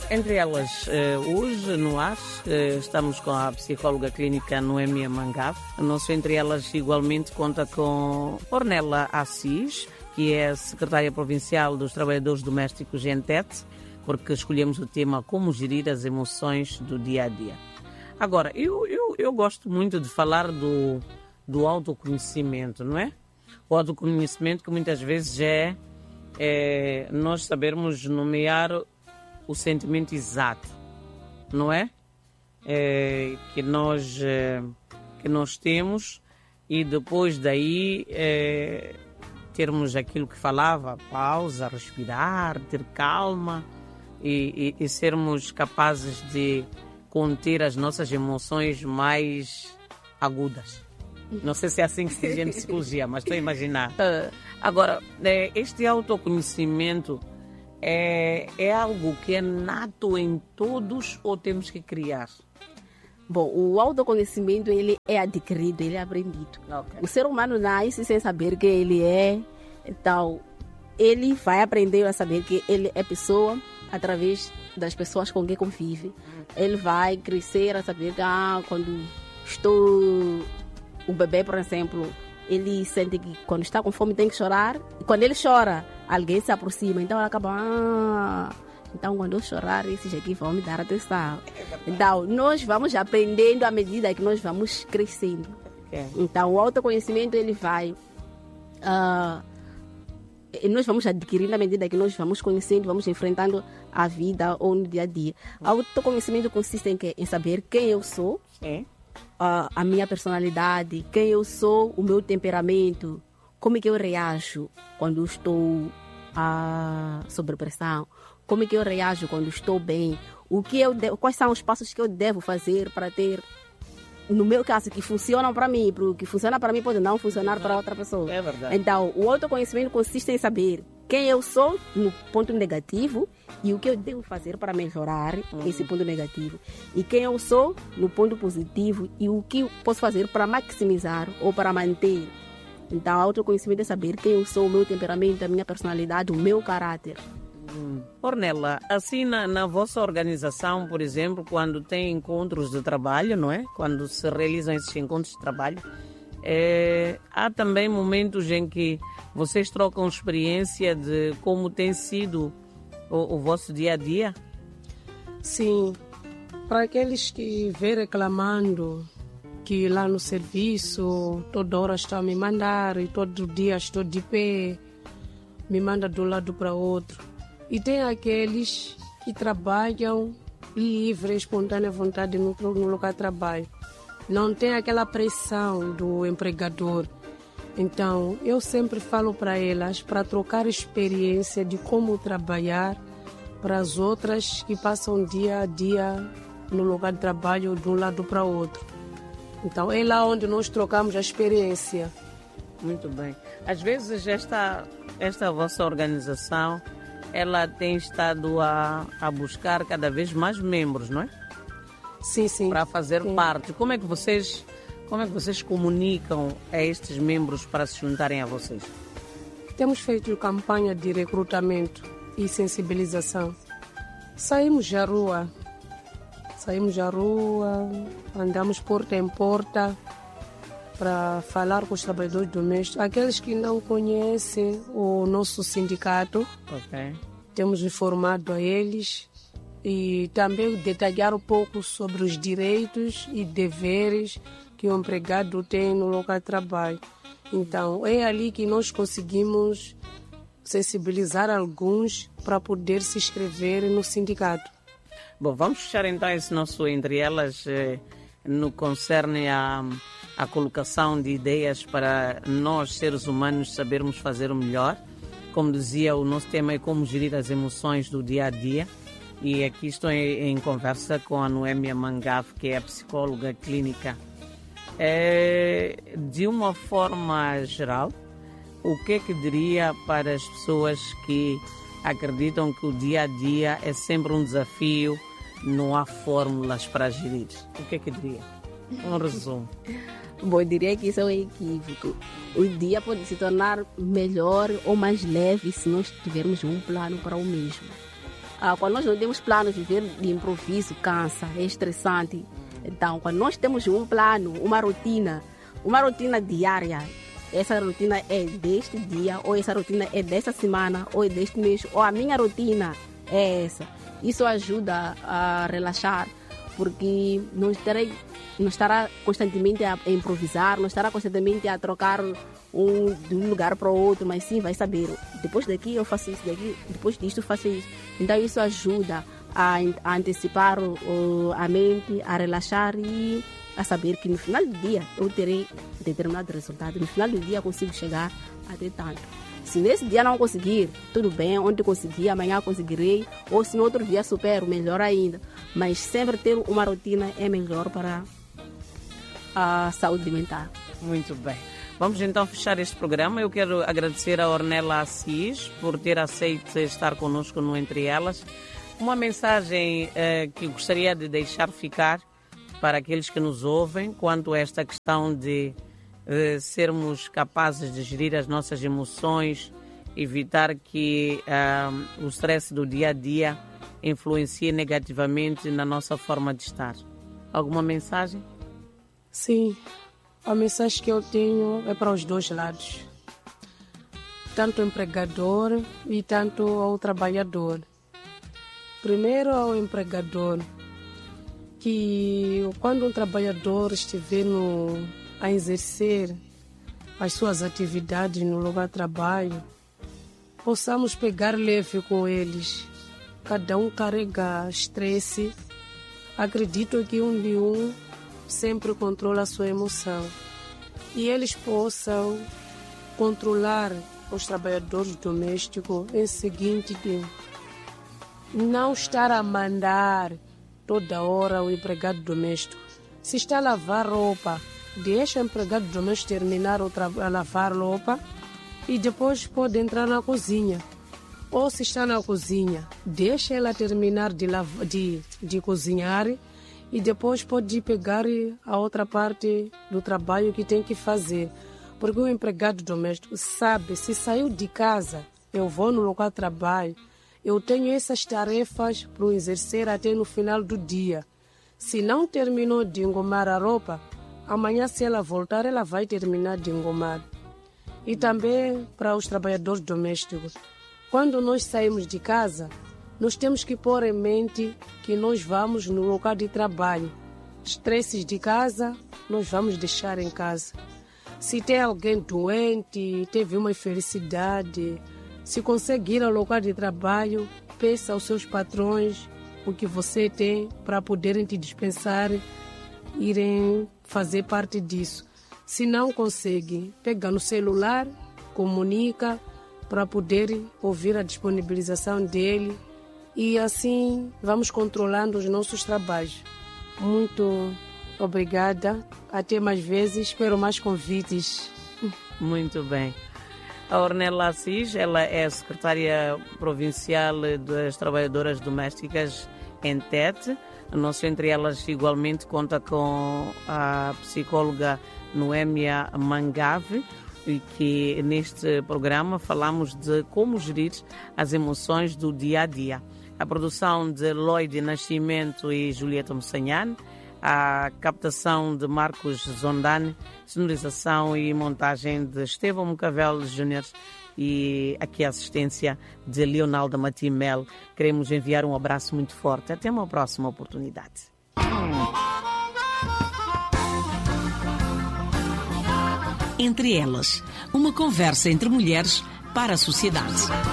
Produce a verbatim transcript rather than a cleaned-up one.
Entre elas, eh, hoje no A S, eh, estamos com a psicóloga clínica Noémia Mangaf. O nosso Entre Elas igualmente conta com Ornella Assis, que é a secretária provincial dos Trabalhadores Domésticos em Tete, porque escolhemos o tema Como Gerir as Emoções do Dia a Dia. Agora, eu, eu, eu gosto muito de falar do, do autoconhecimento, não é? O autoconhecimento que muitas vezes é, é nós sabermos nomear o sentimento exato, não é? é que, nós, é, que nós temos e depois daí é, termos aquilo que falava, pausa, respirar, ter calma e, e, e sermos capazes de conter as nossas emoções mais agudas. Não sei se é assim que se diz em psicologia, mas estou a imaginar. Agora, este autoconhecimento é, é algo que é nato em todos ou temos que criar? Bom, o autoconhecimento ele é adquirido, ele é aprendido. Okay. O ser humano nasce sem saber quem ele é, então ele vai aprender a saber que ele é pessoa através das pessoas com quem convive. Ele vai crescer a saber que ah, quando estou... O bebê, por exemplo, ele sente que quando está com fome tem que chorar. E quando ele chora, alguém se aproxima. Então ele acaba... Ah, então quando eu chorar, esses aqui vão me dar atenção. Então nós vamos aprendendo à medida que nós vamos crescendo. Okay. Então o autoconhecimento ele vai... Uh, nós vamos adquirindo à medida que nós vamos conhecendo, vamos enfrentando a vida ou no dia a dia. O autoconhecimento consiste em, que, em saber quem eu sou, é. a, a minha personalidade, quem eu sou, o meu temperamento, como é que eu reajo quando estou a, sob pressão, como é que eu reajo quando estou bem, o que eu de, quais são os passos que eu devo fazer para ter, no meu caso, que funcionam para mim, porque o que funciona para mim pode não funcionar para outra pessoa. É verdade. Então, o autoconhecimento consiste em saber quem eu sou no ponto negativo e o que eu devo fazer para melhorar uhum. esse ponto negativo. E quem eu sou no ponto positivo e o que eu posso fazer para maximizar ou para manter. Então, o autoconhecimento é saber quem eu sou, o meu temperamento, a minha personalidade, o meu caráter. Hum. Ornella, assim na, na vossa organização, por exemplo, quando tem encontros de trabalho, não é? Quando se realizam esses encontros de trabalho, é, há também momentos em que vocês trocam experiência de como tem sido o, o vosso dia a dia? Sim, para aqueles que vêm reclamando que lá no serviço toda hora estão a me mandar e todo dia estou de pé, me manda de um lado para outro. E tem aqueles que trabalham livre, espontânea vontade no, no local de trabalho. Não tem aquela pressão do empregador. Então, eu sempre falo para elas para trocar experiência de como trabalhar para as outras que passam dia a dia no lugar de trabalho de um lado para o outro. Então, é lá onde nós trocamos a experiência. Muito bem. Às vezes, esta, esta vossa organização... ela tem estado a, a buscar cada vez mais membros, não é? Sim, sim. Para fazer sim. parte. Como é que vocês, como é que vocês comunicam a estes membros para se juntarem a vocês? Temos feito campanha de recrutamento e sensibilização. Saímos à rua, saímos à rua, andamos porta em porta para falar com os trabalhadores domésticos, aqueles que não conhecem o nosso sindicato. Okay. Temos informado a eles e também detalhar um pouco sobre os direitos e deveres que o empregado tem no local de trabalho. Então, é ali que nós conseguimos sensibilizar alguns para poder se inscrever no sindicato. Bom, vamos fechar então esse nosso Entre Elas eh, no concerne a... a colocação de ideias para nós, seres humanos, sabermos fazer o melhor. Como dizia, o nosso tema é como gerir as emoções do dia a dia. E aqui estou em, em conversa com a Noémia Mangaf, que é a psicóloga clínica. É, de uma forma geral, o que é que diria para as pessoas que acreditam que o dia a dia é sempre um desafio, não há fórmulas para gerir? O que é que diria? Um resumo. Bom, eu diria que isso é um equívoco. O dia pode se tornar melhor ou mais leve se nós tivermos um plano para o mesmo. Ah, quando nós não temos planos, viver de improviso cansa, é estressante. Então, quando nós temos um plano, uma rotina, uma rotina diária, essa rotina é deste dia, ou essa rotina é desta semana, ou é deste mês, ou a minha rotina é essa. Isso ajuda a relaxar, porque não, terei, não estará constantemente a improvisar, não estará constantemente a trocar um, de um lugar para o outro, mas sim vai saber, depois daqui eu faço isso, daqui, depois disto eu faço isso. Então isso ajuda a, a antecipar o, a mente, a relaxar e a saber que no final do dia eu terei determinado resultado, no final do dia eu consigo chegar até tanto. Se nesse dia não conseguir, tudo bem, ontem consegui, amanhã conseguirei, ou se no outro dia supero, melhor ainda. Mas sempre ter uma rotina é melhor para a saúde mental. Muito bem. Vamos então fechar este programa. Eu quero agradecer a Ornella Assis por ter aceito estar conosco no Entre Elas. Uma mensagem eh, que gostaria de deixar ficar para aqueles que nos ouvem quanto a esta questão de eh, sermos capazes de gerir as nossas emoções, evitar que ah, o stress do dia a dia influencie negativamente na nossa forma de estar. Alguma mensagem? Sim, a mensagem que eu tenho é para os dois lados, tanto o empregador e tanto ao trabalhador. Primeiro ao empregador, que quando um trabalhador estiver no, a exercer as suas atividades no lugar de trabalho, possamos pegar leve com eles. Cada um carrega estresse. Acredito que um de um sempre controla a sua emoção. E eles possam controlar os trabalhadores domésticos em seguinte tempo. Não estar a mandar toda hora o empregado doméstico. Se está a lavar roupa, deixa o empregado doméstico terminar a lavar roupa e depois pode entrar na cozinha. Ou se está na cozinha, deixa ela terminar de, de, de cozinhar e depois pode pegar a outra parte do trabalho que tem que fazer. Porque o empregado doméstico sabe, se saiu de casa, eu vou no local de trabalho, eu tenho essas tarefas para exercer até no final do dia. Se não terminou de engomar a roupa, amanhã se ela voltar, ela vai terminar de engomar. E também para os trabalhadores domésticos. Quando nós saímos de casa, nós temos que pôr em mente que nós vamos no local de trabalho. Estresses de casa, nós vamos deixar em casa. Se tem alguém doente, teve uma infelicidade, se conseguir ao local de trabalho, peça aos seus patrões o que você tem para poderem te dispensar, irem fazer parte disso. Se não consegue, pega no celular, comunica para poder ouvir a disponibilização dele e assim vamos controlando os nossos trabalhos. Muito obrigada. Até mais vezes. Espero mais convites. Muito bem. A Ornella Assis, ela é secretária provincial das trabalhadoras domésticas em Tete. O nosso Entre Elas igualmente conta com a psicóloga Noémia Mangave, e que neste programa falamos de como gerir as emoções do dia a dia. A produção de Lloyd Nascimento e Julieta Mussanhane, a captação de Marcos Zondane, sonorização e montagem de Estevão Mucavel Júnior e aqui a assistência de Leonaldo Matimel. Queremos enviar um abraço muito forte. Até uma próxima oportunidade. Entre Elas, uma conversa entre mulheres para a sociedade.